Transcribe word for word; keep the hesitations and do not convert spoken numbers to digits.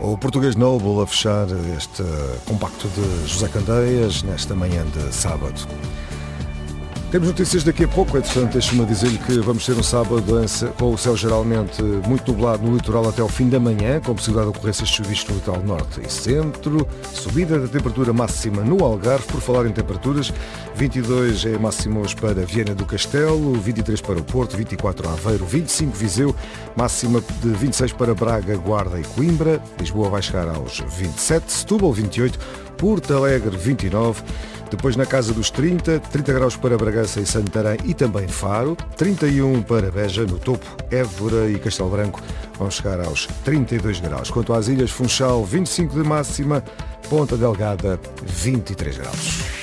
O Português Noble a fechar este compacto de José Candeias nesta manhã de sábado. Temos notícias daqui a pouco, entretanto, deixe-me a dizer-lhe que vamos ter um sábado com o céu geralmente muito nublado no litoral até ao fim da manhã, com possibilidade de ocorrências de chuvisco no litoral norte e centro, subida da temperatura máxima no Algarve. Por falar em temperaturas, vinte e dois é máximo hoje para Viana do Castelo, vinte e três para o Porto, vinte e quatro Aveiro, vinte e cinco Viseu, máxima de vinte e seis para Braga, Guarda e Coimbra. Lisboa vai chegar aos vinte e sete, Setúbal vinte e oito, Porto Alegre vinte e nove, depois na casa dos trinta, trinta graus para Bragança e Santarém e também Faro, trinta e um para Beja, no topo, Évora e Castelo Branco vão chegar aos trinta e dois graus. Quanto às ilhas, Funchal vinte e cinco de máxima, Ponta Delgada vinte e três graus.